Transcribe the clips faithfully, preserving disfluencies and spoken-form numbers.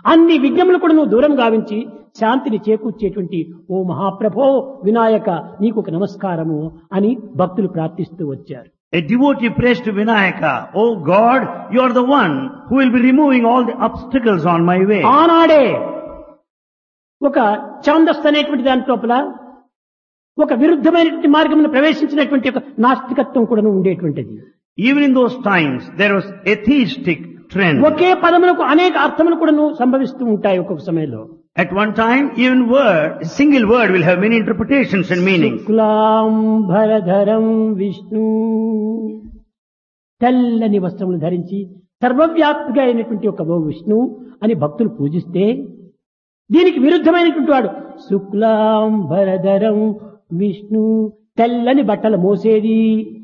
అన్ని విఘ్నములు కూడా నువ్వు దూరం గావించి శాంతిని చేకూర్చేటువంటి ఓ మహాప్రభో వినాయక నీకు ఒక నమస్కారము అని భక్తులు ప్రార్థిస్తూ వచ్చారు. A devotee prays to Vinayaka, "Oh God, you are the one who will be removing all the obstacles on my way." ఆనాడే ఒక ఛాందస్ అనేటువంటి దాని లోపల ఒక విరుద్ధమైనటువంటి మార్గమును ప్రవేశించినటువంటి ఒక నాస్తికత్వం కూడా ఉండేటువంటిది. Even in those times, there was atheistic trend. ఒకే పదములకు అనేక అర్థములు కూడా సంభవిస్తూ ఉంటాయి ఒక్కొక్క సమయంలో. At one time, even word, a single word will have many interpretations and meanings. శుక్లాంబరధరం విష్ణు తెల్లని వస్త్రములు ధరించి సర్వవ్యాప్తిగా అయినటువంటి ఒక ఓ విష్ణు అని భక్తులు పూజిస్తే, దీనికి విరుద్ధమైనటువంటి వాడు శుక్లాంబరధరం విష్ణు తెల్లని బట్టలు మోసేది.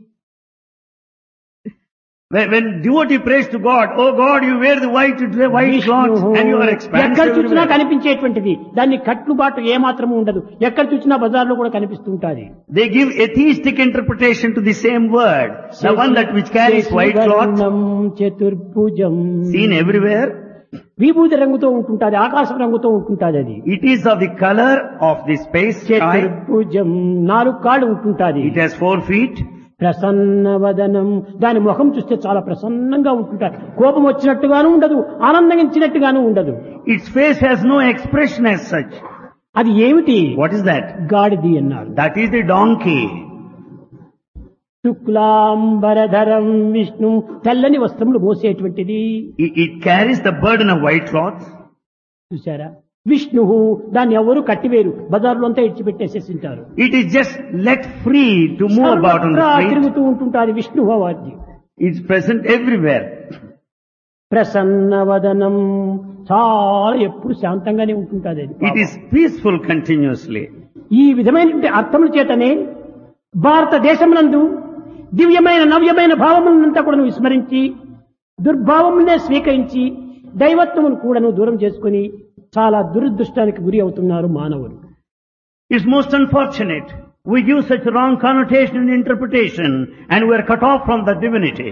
When, when devotee prays to God, "Oh God, you wear the white, white clothes and you are ఎక్కడ expansive చూసినా everywhere." కనిపించేటువంటిది, దాన్ని కట్టుబాటు ఏమాత్రము ఉండదు. ఎక్కడ చూసినా బజార్లో కూడా కనిపిస్తుంటాది. They give atheistic interpretation to the same word. The one that which carries white cloth, చతుర్భుజం seen everywhere. విభూతి రంగుతో ఉంటుంటాది, ఆకాశం రంగుతో ఉంటుంటాది. అది It is of the color of the space sky. చతుర్భుజం నాలుగు కాళ్ళు ఉంటుంటాది. It has four feet. ప్రసన్నవదనం దాని ముఖం చూస్తే చాలా ప్రసన్నంగా ఉంటుంటారు. కోపం వచ్చినట్టుగాను ఉండదు, ఆనందించినట్టుగాను ఉండదు. Its face has no expression as such. అది ఏమిటి? What is that? గాడిది అన్నారు. That is the donkey. శుక్లాంబరధరం విష్ణు తెల్లని వస్త్రములు మోసేటువంటిది. It, it carries the burden of white cloth. చూసారా? విష్ణు దాన్ని ఎవరు కట్టివేరు, బజార్లో అంతా ఇచ్చిపెట్టేసేసింటారు. It is just let free to move about on the street. తిరుగుతూ ఉంటుంటారు విష్ణు వాద్యం. It's present everywhere. ప్రసన్నవదనం చాలా ఎప్పుడు శాంతంగానే ఉంటుంటుంది. It is peaceful continuously. ఈ విధమైనటువంటి అర్థముల చేతనే భారతదేశమునందు దివ్యమైన నవ్యమైన భావములంతా కూడా విస్మరించి దుర్భావములనే స్వీకరించి దైవత్వమును కూడాను దూరం చేసుకుని చాలా దురదృష్టానికి గురి అవుతున్నారు మానవులు. It's most unfortunate. We give such wrong connotation and interpretation and we are cut off from the divinity.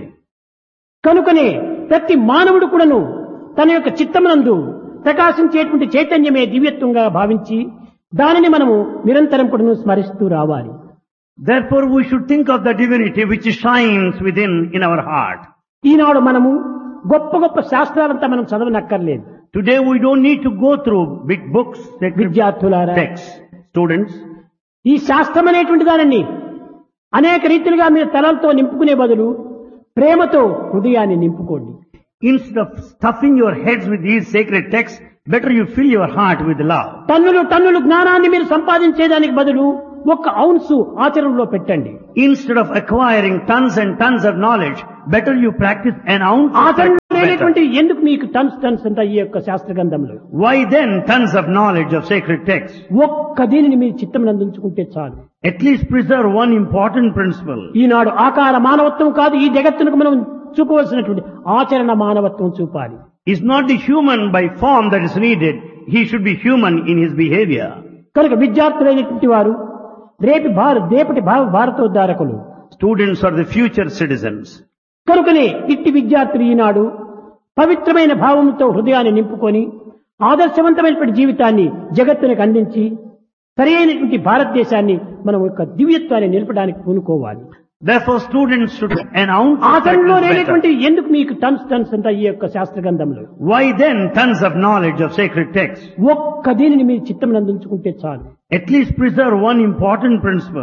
కనుకనే ప్రతి మానవుడు కూడాను తన యొక్క చిత్తమునందు ప్రకాశించేటువంటి చైతన్యమే దివ్యత్వంగా భావించి దానిని మనము నిరంతరం కూడాను స్మరిస్తూ రావాలి. Therefore we should think of the divinity which shines within in our heart. ఈనాడు మనము గొప్ప గొప్ప శాస్త్రాలంతా మనం చదవనక్కర్లేదు. Today we don't need to go through big books, విద్యార్థులారా, texts, students. ఈ శాస్త్రం అనేటువంటి దానిని అనేక రీతిలుగా మీరు తలలతో నింపుకునే బదులు ప్రేమతో హృదయాన్ని నింపుకోండి. Instead of stuffing your heads with these sacred texts, better you fill your heart with love. టన్నులు టన్నులు జ్ఞానాన్ని మీరు సంపాదించేదానికి బదులు ఒక్క ఔన్సు ఆచరణలో పెట్టండి. Instead of acquiring tons and tons of knowledge, better you practice an ounce of ఆచరణ practice లేనటువంటి better. ఎందుకు మీకు టన్స్ టన్స్ అంతా ఈ యొక్క శాస్త్ర గ్రంథంలో? Why then tons of knowledge of sacred texts? ఒక్క దీనిని మీరు చిత్తం అందించుకుంటే చాలు. At least preserve one important principle. ఈనాడు ఆకార మానవత్వం కాదు, ఈ జగత్తునకు మనం చూపవలసినటువంటి ఆచరణ మానవత్వం చూపాలి. It's not the human by form that is needed. He should be human in his behavior. కనుక విద్యార్థులైనటువంటి వారు రేపు భారత రేపటి భావ భారతోద్ధారకులు. Students are the future citizens. కనుకనే ఇట్టి విద్యార్థులు ఈనాడు పవిత్రమైన భావంతో హృదయాన్ని నింపుకొని ఆదర్శవంతమైనటువంటి జీవితాన్ని జగత్తునికి అందించి సరైనటువంటి భారతదేశాన్ని మనం యొక్క దివ్యత్వాన్ని నిలపడానికి పూనుకోవాలి. Therefore students should announce ఆచరణలో better. లేనటువంటి ఎందుకు మీకు టన్స్ టన్స్ అంతా ఈ యొక్క శాస్త్ర గ్రంథంలో? Why then tons of knowledge of sacred texts? ఒక్క దీనిని మీరు చిత్తం అందించుకుంటే చాలు. At least preserve one important principle.